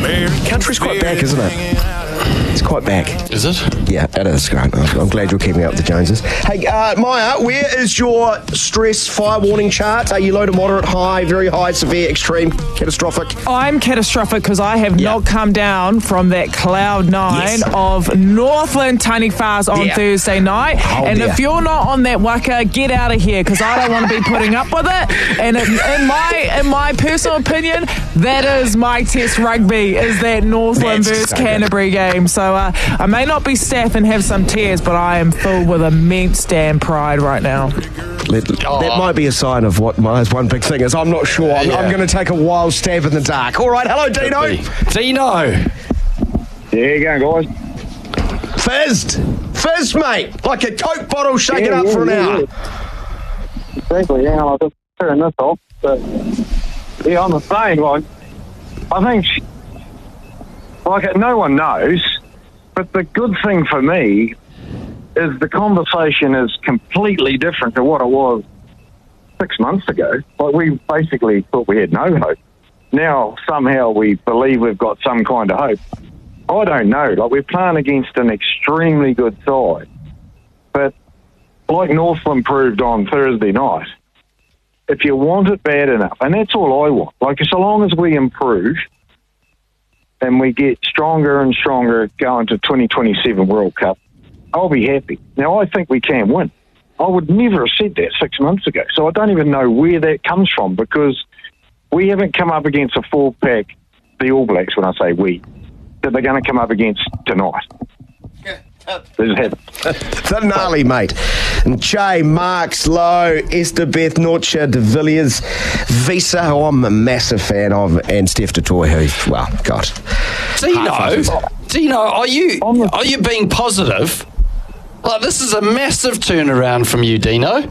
Country's quite back, isn't it? It's quite back. Is it? Yeah, it is great. I'm glad you're keeping up with the Joneses. Hey, Maya, where is your stress fire warning chart? Are you low to moderate, high, very high, severe, extreme, catastrophic? I'm catastrophic because I have not come down from that cloud nine of Northland Tony Fars on Thursday night. If you're not on that waka, get out of here because I don't want to be putting up with it. And in my personal opinion, that is my test rugby, is that Northland versus Canterbury game. So I may not be Steph and have some tears, but I am filled with immense damn pride right now. That might be a sign of what Maya's one big thing is. I'm not sure. I'm going to take a wild stab in the dark. All right, hello, Dino. Dino. There you go, guys. Fizz, mate. Like a Coke bottle shaken up for an hour. Exactly, I'll just turn this off. But, I'm the same. Like, I think, no one knows, but the good thing for me is the conversation is completely different to what it was 6 months ago. Like, we basically thought we had no hope. Now, somehow we believe we've got some kind of hope. I don't know. Like, we're playing against an extremely good side. But like Northland proved on Thursday night, if you want it bad enough, and that's all I want, like, so long as we improve and we get stronger and stronger going to 2027 World Cup, I'll be happy. Now, I think we can win. I would never have said that 6 months ago, so I don't even know where that comes from because we haven't come up against a full-pack, the All Blacks, when I say we, that they're going to come up against tonight. They just haven't. The gnarly, mate. And Jay, Marks, Lowe, Esther Beth, Norcha, De Villiers, Visa, who I'm a massive fan of, and Steph Detoy, who, well, God. Dino, are you being positive? Like, this is a massive turnaround from you, Dino.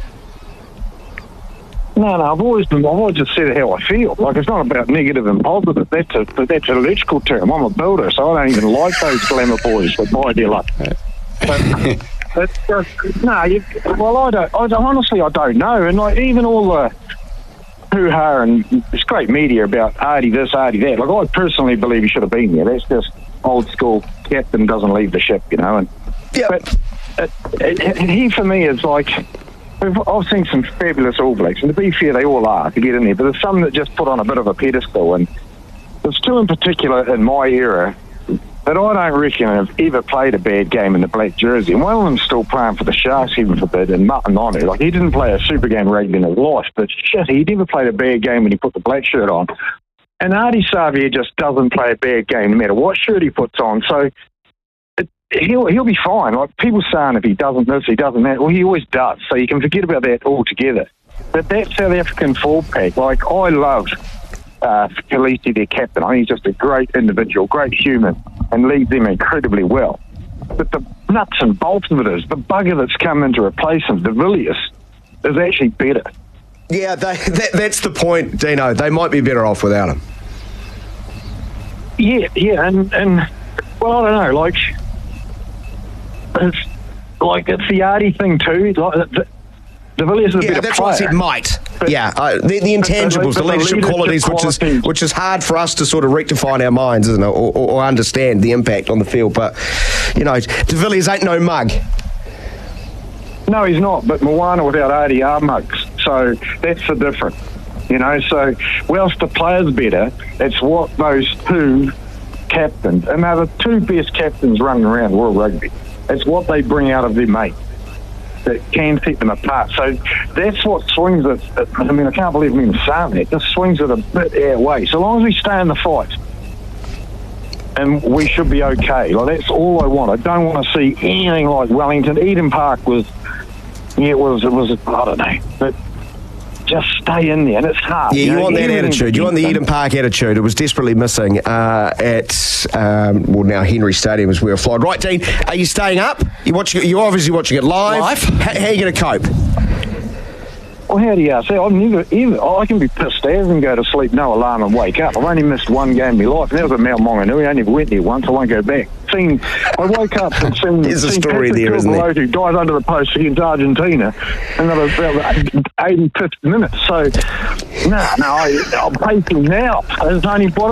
No, I've always just said how I feel. Like, it's not about negative and positive. That's an electrical term. I'm a builder, so I don't even like those glamour boys with my dear luck. But it's just, honestly, I don't know. And like, even all the hoo-ha and it's great media about Artie this, Artie that. Like, I personally believe he should have been there. That's just old school. Captain doesn't leave the ship, you know. And but he, for me, is like, I've seen some fabulous All Blacks, and to be fair, they all are to get in there, but there's some that just put on a bit of a pedestal, and there's two in particular in my era that I don't reckon have ever played a bad game in the black jersey, and one of them's still playing for the Sharks, heaven forbid, and Matanonu. Like, he didn't play a super game rugby in his life, but shit, he never played a bad game when he put the black shirt on. And Ardie Savea just doesn't play a bad game no matter what shirt he puts on, so he'll be fine. Like, people saying if he doesn't this, he doesn't that. Well, he always does, so you can forget about that altogether. But that South African forward pack, like, I love Khaleesi, their captain. I think he's just a great individual, great human, and leads them incredibly well. But the nuts and bolts of it is, the bugger that's come in to replace him, De Villiers, is actually better. Yeah, that's the point, Dino. They might be better off without him. Yeah, and well, I don't know, like, it's the Artie thing too. Like, De Villiers is a better that's player. why I said might. The intangibles, the leadership qualities, which is hard for us to sort of rectify in our minds, isn't it, or understand the impact on the field. But, you know, De Villiers ain't no mug. No, he's not, but Moana without Artie are mugs, so that's the difference, you know. So whilst the player's better, it's what those two captains, and they're the two best captains running around World Rugby, it's what they bring out of their mates that can set them apart. So that's what swings it. I mean, I can't believe I'm even saying that. It just swings it a bit our way. So long as we stay in the fight, and we should be okay. Like, that's all I want. I don't want to see anything like Wellington. Eden Park was, it was I don't know, but just stay in there, and it's hard. Yeah, you want that attitude. You want the Eden Park attitude. It was desperately missing at now Henry Stadium is where we're flying. Right, Dean, are you staying up? You're obviously watching it live. How are you going to cope? Well, how do you say? I've never, I can be pissed as and go to sleep, no alarm, and wake up. I've only missed one game in my life, and that was at Mount Maunganui. I never went there once. I won't go back. I woke up and seen There's a story there, isn't there? Who died under the post against Argentina in about 80, 50 minutes. So, I'm pacing now. It's only